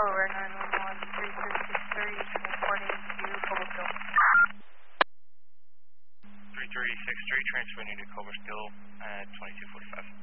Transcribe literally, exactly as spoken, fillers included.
Delaware nine one one, three three six three, transporting to Cobblestone. three three six three, transferring you to Cobblestone at twenty-two forty-five.